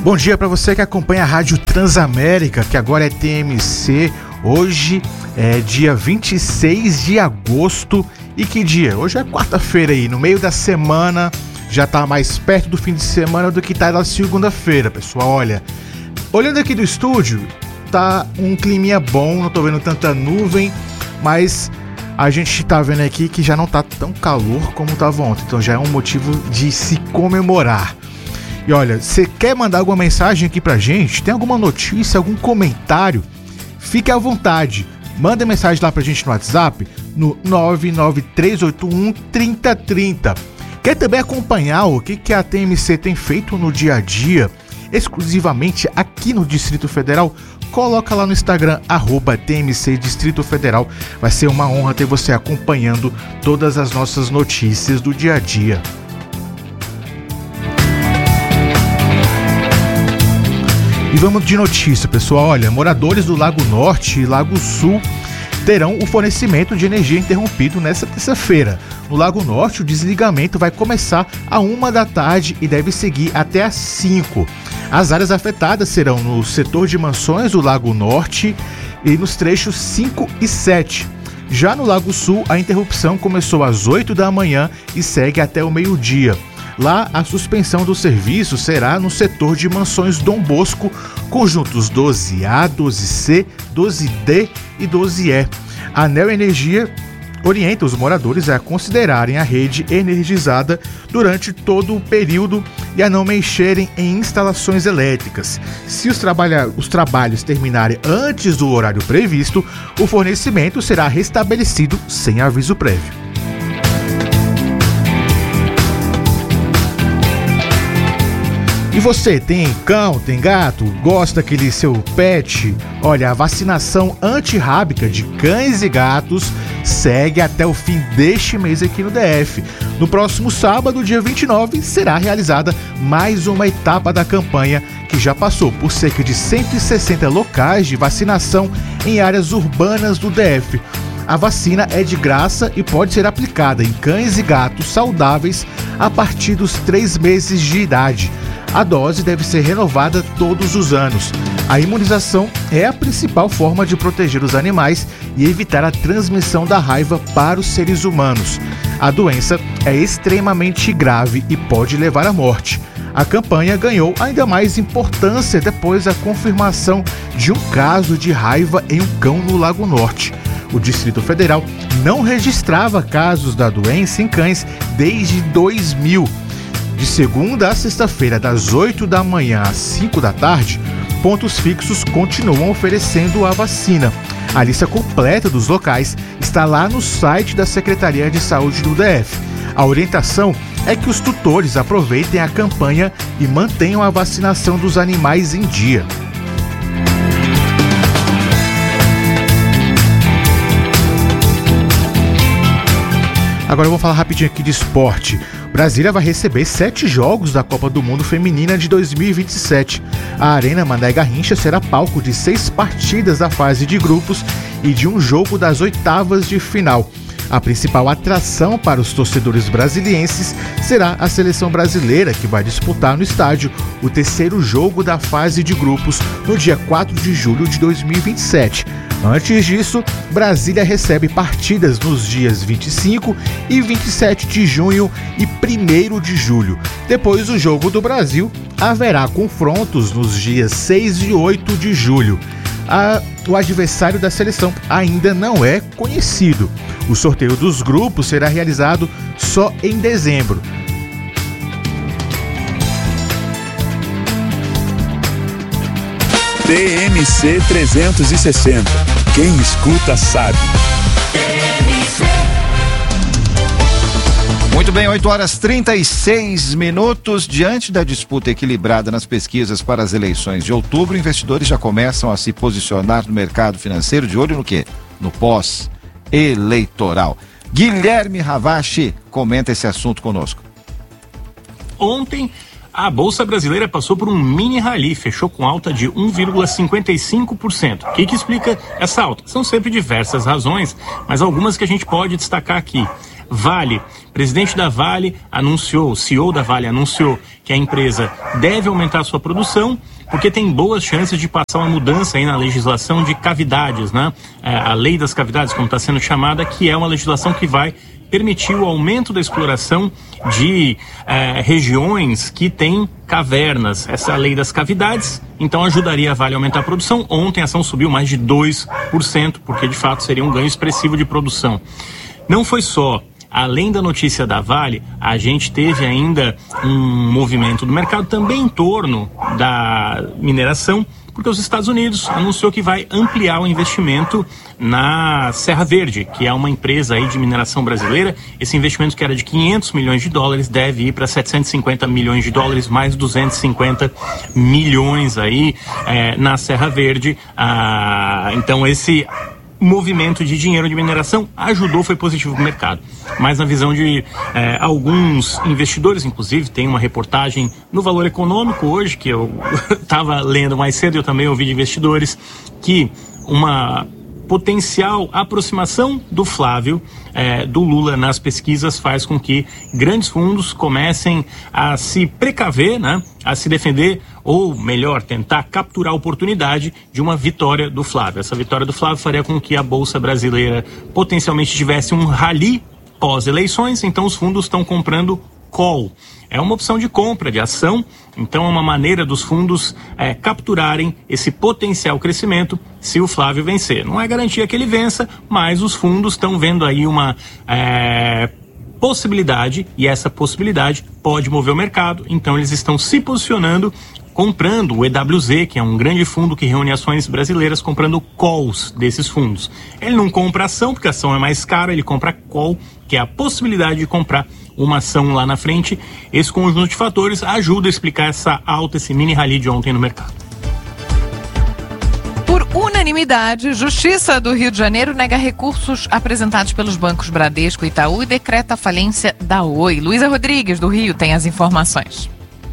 Bom dia para você que acompanha a Rádio Transamérica, que agora é TMC. Hoje é dia 26 de agosto. E que dia? Hoje é quarta-feira aí, no meio da semana. Já tá mais perto do fim de semana do que tá na segunda-feira, pessoal. Olha, olhando aqui do estúdio, tá um climinha bom, não tô vendo tanta nuvem, mas a gente tá vendo aqui que já não tá tão calor como tava ontem, então já é um motivo de se comemorar. E olha, você quer mandar alguma mensagem aqui pra gente? Tem alguma notícia, algum comentário? Fique à vontade. Manda mensagem lá pra gente no WhatsApp, no 993813030. Quer também acompanhar o que a TMC tem feito no dia a dia, exclusivamente aqui no Distrito Federal? Coloca lá no Instagram, @TMC Distrito Federal. Vai ser uma honra ter você acompanhando todas as nossas notícias do dia a dia. E vamos de notícia, pessoal. Olha, moradores do Lago Norte e Lago Sul terão o fornecimento de energia interrompido nesta terça-feira. No Lago Norte, o desligamento vai começar às 1 da tarde e deve seguir até às 5. As áreas afetadas serão no setor de mansões do Lago Norte e nos trechos 5 e 7. Já no Lago Sul, a interrupção começou às 8 da manhã e segue até o meio-dia. Lá, a suspensão do serviço será no setor de mansões Dom Bosco, conjuntos 12A, 12C, 12D e 12E. A Neo Energia orienta os moradores a considerarem a rede energizada durante todo o período e a não mexerem em instalações elétricas. Se os trabalhos terminarem antes do horário previsto, o fornecimento será restabelecido sem aviso prévio. E você, tem cão, tem gato, gosta daquele seu pet? Olha, a vacinação antirrábica de cães e gatos segue até o fim deste mês aqui no DF. No próximo sábado, dia 29, será realizada mais uma etapa da campanha que já passou por cerca de 160 locais de vacinação em áreas urbanas do DF. A vacina é de graça e pode ser aplicada em cães e gatos saudáveis a partir dos 3 meses de idade. A dose deve ser renovada todos os anos. A imunização é a principal forma de proteger os animais e evitar a transmissão da raiva para os seres humanos. A doença é extremamente grave e pode levar à morte. A campanha ganhou ainda mais importância depois da confirmação de um caso de raiva em um cão no Lago Norte. O Distrito Federal não registrava casos da doença em cães desde 2000. De segunda a sexta-feira, das 8 da manhã às 5 da tarde, pontos fixos continuam oferecendo a vacina. A lista completa dos locais está lá no site da Secretaria de Saúde do DF. A orientação é que os tutores aproveitem a campanha e mantenham a vacinação dos animais em dia. Agora vamos falar rapidinho aqui de esporte. Brasília vai receber 7 jogos da Copa do Mundo Feminina de 2027. A Arena Mané Garrincha será palco de 6 partidas da fase de grupos e de um jogo das oitavas de final. A principal atração para os torcedores brasilienses será a seleção brasileira, que vai disputar no estádio o 3º jogo da fase de grupos no dia 4 de julho de 2027. Antes disso, Brasília recebe partidas nos dias 25 e 27 de junho e 1º de julho. Depois do Jogo do Brasil, haverá confrontos nos dias 6 e 8 de julho. O adversário da seleção ainda não é conhecido. O sorteio dos grupos será realizado só em dezembro. TMC 360. Quem escuta sabe. Muito bem, 8h36. Diante da disputa equilibrada nas pesquisas para as eleições de outubro, investidores já começam a se posicionar no mercado financeiro de olho no quê? No pós-eleitoral. Guilherme Ravache comenta esse assunto conosco. Ontem, a Bolsa Brasileira passou por um mini rally, fechou com alta de 1,55%. O que explica essa alta? São sempre diversas razões, mas algumas que a gente pode destacar aqui. Vale, presidente da Vale anunciou, o CEO da Vale anunciou que a empresa deve aumentar sua produção porque tem boas chances de passar uma mudança aí na legislação de cavidades, né? A lei das cavidades, como está sendo chamada, que é uma legislação que vai permitir o aumento da exploração de regiões que têm cavernas. Essa é a lei das cavidades, então ajudaria a Vale a aumentar a produção. Ontem a ação subiu mais de 2%, porque de fato seria um ganho expressivo de produção. Não foi só. Além da notícia da Vale, a gente teve ainda um movimento do mercado também em torno da mineração, porque os Estados Unidos anunciou que vai ampliar o investimento na Serra Verde, que é uma empresa aí de mineração brasileira. Esse investimento, que era de 500 milhões de dólares, deve ir para 750 milhões de dólares, mais 250 milhões aí na Serra Verde. Então esse movimento de dinheiro de mineração ajudou, foi positivo para o mercado. Mas na visão de alguns investidores, inclusive, tem uma reportagem no Valor Econômico hoje, que eu estava lendo mais cedo, eu também ouvi de investidores, que uma potencial aproximação do Flávio, do Lula nas pesquisas, faz com que grandes fundos comecem a se precaver, né, a se defender, ou melhor, tentar capturar a oportunidade de uma vitória do Flávio. Essa vitória do Flávio faria com que a Bolsa Brasileira potencialmente tivesse um rally pós-eleições, então os fundos estão comprando call. É uma opção de compra de ação, então é uma maneira dos fundos capturarem esse potencial crescimento se o Flávio vencer. Não é garantia que ele vença, mas os fundos estão vendo aí uma possibilidade, e essa possibilidade pode mover o mercado, então eles estão se posicionando, comprando o EWZ, que é um grande fundo que reúne ações brasileiras, comprando calls desses fundos. Ele não compra ação, porque a ação é mais cara, ele compra call, que é a possibilidade de comprar uma ação lá na frente. Esse conjunto de fatores ajuda a explicar essa alta, esse mini rally de ontem no mercado. Por unanimidade, Justiça do Rio de Janeiro nega recursos apresentados pelos bancos Bradesco e Itaú e decreta a falência da Oi. Luísa Rodrigues, do Rio, tem as informações.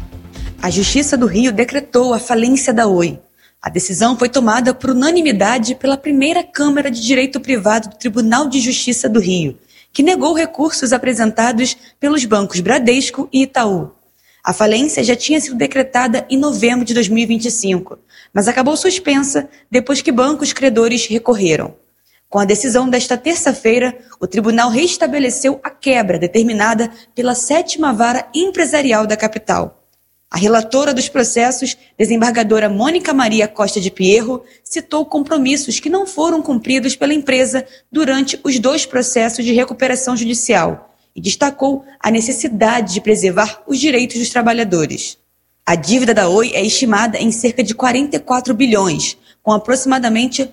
A Justiça do Rio decretou a falência da Oi. A decisão foi tomada por unanimidade pela primeira Câmara de Direito Privado do Tribunal de Justiça do Rio, que negou recursos apresentados pelos bancos Bradesco e Itaú. A falência já tinha sido decretada em novembro de 2025, mas acabou suspensa depois que bancos credores recorreram. Com a decisão desta terça-feira, o tribunal restabeleceu a quebra determinada pela 7ª Vara Empresarial da capital. A relatora dos processos, desembargadora Mônica Maria Costa de Pierro, citou compromissos que não foram cumpridos pela empresa durante os 2 processos de recuperação judicial e destacou a necessidade de preservar os direitos dos trabalhadores. A dívida da Oi é estimada em cerca de 44 bilhões, com aproximadamente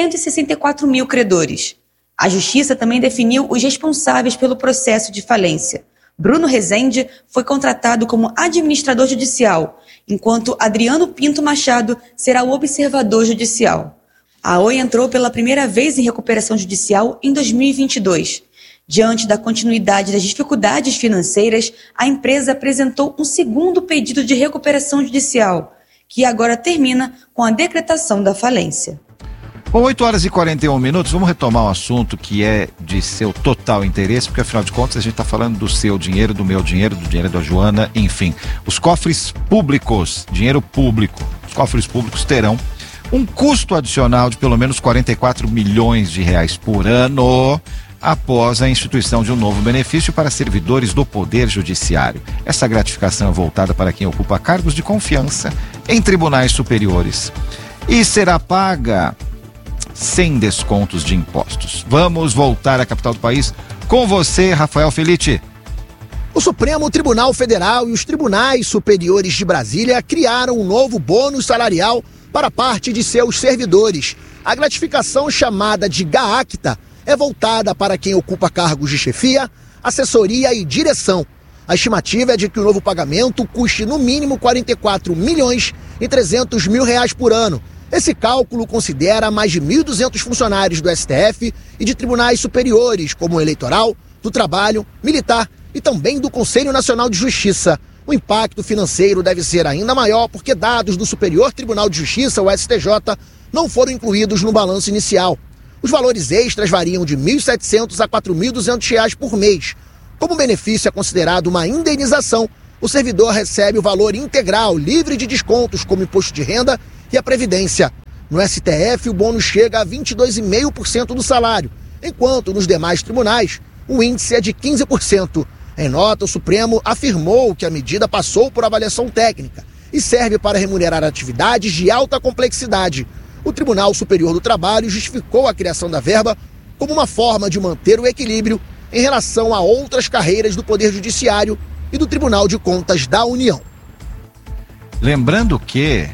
164 mil credores. A Justiça também definiu os responsáveis pelo processo de falência. Bruno Rezende foi contratado como administrador judicial, enquanto Adriano Pinto Machado será o observador judicial. A Oi entrou pela primeira vez em recuperação judicial em 2022. Diante da continuidade das dificuldades financeiras, a empresa apresentou um segundo pedido de recuperação judicial, que agora termina com a decretação da falência. Bom, 8h41, vamos retomar um assunto que é de seu total interesse, porque afinal de contas a gente está falando do seu dinheiro, do meu dinheiro, do dinheiro da Joana, enfim. Os cofres públicos, dinheiro público, os cofres públicos terão um custo adicional de pelo menos 44 milhões de reais por ano, após a instituição de um novo benefício para servidores do Poder Judiciário. Essa gratificação é voltada para quem ocupa cargos de confiança em tribunais superiores e será paga sem descontos de impostos. Vamos voltar à capital do país com você, Rafael Felitti. O Supremo Tribunal Federal e os tribunais superiores de Brasília criaram um novo bônus salarial para parte de seus servidores. A gratificação, chamada de GAACTA, é voltada para quem ocupa cargos de chefia, assessoria e direção. A estimativa é de que o novo pagamento custe no mínimo 44 milhões e 300 mil reais por ano. Esse cálculo considera mais de 1.200 funcionários do STF e de tribunais superiores, como o Eleitoral, do Trabalho, Militar e também do Conselho Nacional de Justiça. O impacto financeiro deve ser ainda maior porque dados do Superior Tribunal de Justiça, o STJ, não foram incluídos no balanço inicial. Os valores extras variam de R$ 1.700 a R$ 4.200 por mês. Como o benefício é considerado uma indenização, o servidor recebe o valor integral, livre de descontos como imposto de renda e a previdência. No STF, o bônus chega a 22,5% do salário, enquanto nos demais tribunais o índice é de 15%. Em nota, o Supremo afirmou que a medida passou por avaliação técnica e serve para remunerar atividades de alta complexidade. O Tribunal Superior do Trabalho justificou a criação da verba como uma forma de manter o equilíbrio em relação a outras carreiras do Poder Judiciário e do Tribunal de Contas da União. Lembrando que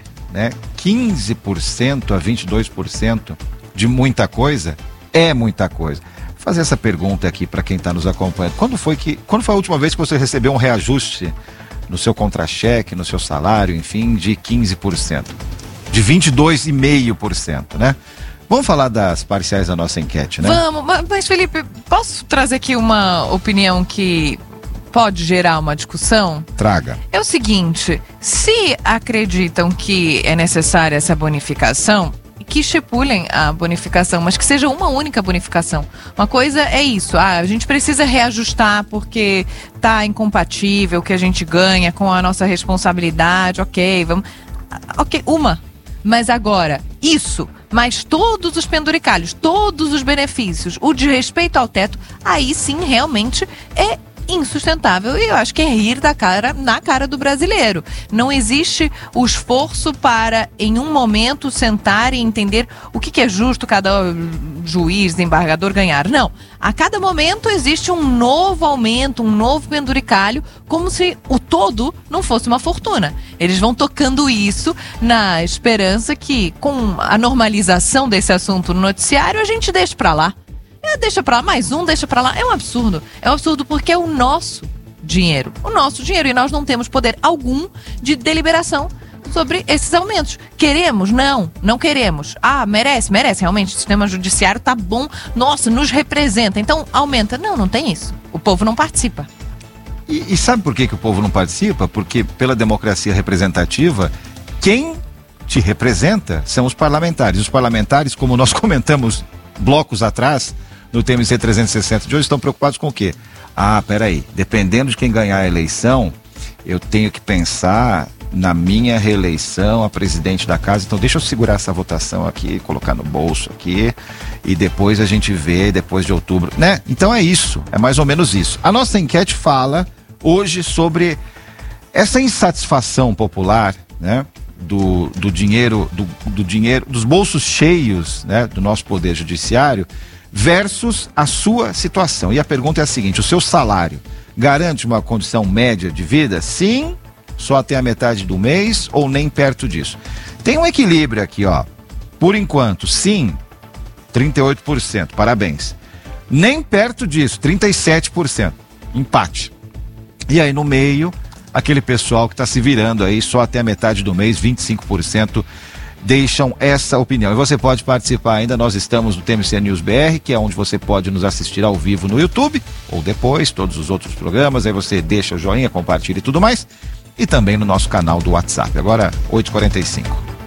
15% a 22% de muita coisa é muita coisa. Vou fazer essa pergunta aqui para quem está nos acompanhando. Quando foi a última vez que você recebeu um reajuste no seu contra-cheque, no seu salário, enfim, de 15%? De 22,5%, né? Vamos falar das parciais da nossa enquete, né? Vamos, mas Felipe, posso trazer aqui uma opinião que pode gerar uma discussão? Traga. É o seguinte, se acreditam que é necessária essa bonificação, que estipulem a bonificação, mas que seja uma única bonificação. Uma coisa é isso, a gente precisa reajustar porque tá incompatível o que a gente ganha com a nossa responsabilidade, ok, uma. Mas agora, isso, mais todos os penduricalhos, todos os benefícios, o de respeito ao teto, aí sim realmente é insustentável e eu acho que é rir na cara do brasileiro. Não existe o esforço para, em um momento, sentar e entender o que é justo cada juiz, desembargador ganhar. Não. A cada momento existe um novo aumento, um novo penduricalho, como se o todo não fosse uma fortuna. Eles vão tocando isso na esperança que, com a normalização desse assunto no noticiário, a gente deixe pra lá. Deixa pra lá, mais um, deixa pra lá. É um absurdo. É um absurdo porque é o nosso dinheiro. O nosso dinheiro. E nós não temos poder algum de deliberação sobre esses aumentos. Queremos? Não queremos. Merece. Realmente, o sistema judiciário tá bom. Nossa, nos representa. Então, aumenta. Não tem isso. O povo não participa. E sabe por que o povo não participa? Porque pela democracia representativa, quem te representa são os parlamentares. Os parlamentares, como nós comentamos blocos atrás, no TMC 360 de hoje, estão preocupados com o quê? Peraí, dependendo de quem ganhar a eleição, eu tenho que pensar na minha reeleição a presidente da casa, então deixa eu segurar essa votação aqui, colocar no bolso aqui, e depois a gente vê, depois de outubro, né? Então é isso, é mais ou menos isso. A nossa enquete fala hoje sobre essa insatisfação popular, né? Do dinheiro, dos bolsos cheios, né, do nosso poder judiciário versus a sua situação. E a pergunta é a seguinte: o seu salário garante uma condição média de vida? Sim, só até a metade do mês ou nem perto disso? Tem um equilíbrio aqui, ó. Por enquanto, sim, 38%, parabéns. Nem perto disso, 37%, empate. E aí no meio, aquele pessoal que está se virando aí só até a metade do mês, 25%, deixam essa opinião. E você pode participar ainda, nós estamos no TMC News BR, que é onde você pode nos assistir ao vivo no YouTube, ou depois, todos os outros programas, aí você deixa o joinha, compartilha e tudo mais, e também no nosso canal do WhatsApp. Agora, 8h45.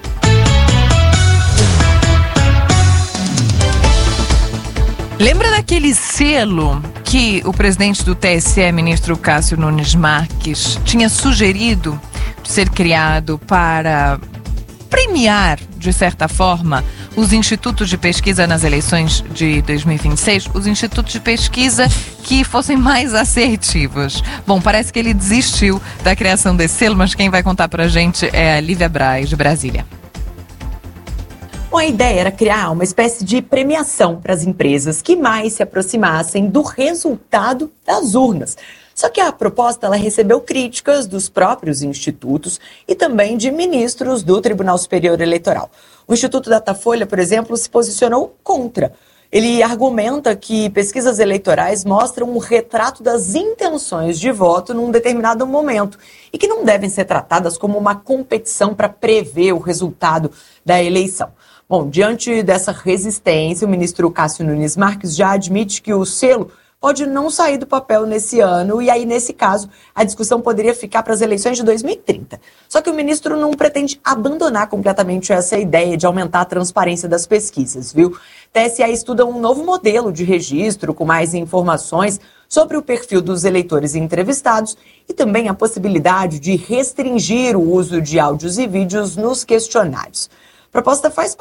Lembra daquele selo que o presidente do TSE, ministro Cássio Nunes Marques, tinha sugerido de ser criado para premiar, de certa forma, os institutos de pesquisa nas eleições de 2026, os institutos de pesquisa que fossem mais assertivos? Bom, parece que ele desistiu da criação desse selo, mas quem vai contar pra gente é a Lívia Braz, de Brasília. Bom, a ideia era criar uma espécie de premiação para as empresas que mais se aproximassem do resultado das urnas. Só que a proposta ela recebeu críticas dos próprios institutos e também de ministros do Tribunal Superior Eleitoral. O Instituto Datafolha, por exemplo, se posicionou contra. Ele argumenta que pesquisas eleitorais mostram um retrato das intenções de voto num determinado momento e que não devem ser tratadas como uma competição para prever o resultado da eleição. Bom, diante dessa resistência, o ministro Cássio Nunes Marques já admite que o selo pode não sair do papel nesse ano e aí, nesse caso, a discussão poderia ficar para as eleições de 2030. Só que o ministro não pretende abandonar completamente essa ideia de aumentar a transparência das pesquisas, viu? TSE estuda um novo modelo de registro com mais informações sobre o perfil dos eleitores entrevistados e também a possibilidade de restringir o uso de áudios e vídeos nos questionários. A proposta faz